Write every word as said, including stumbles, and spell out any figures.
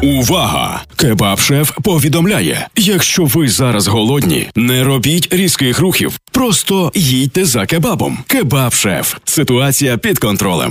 Увага! Кебаб-шеф повідомляє, якщо ви зараз голодні, не робіть різких рухів, просто їдьте за кебабом. Кебаб-шеф. Ситуація під контролем.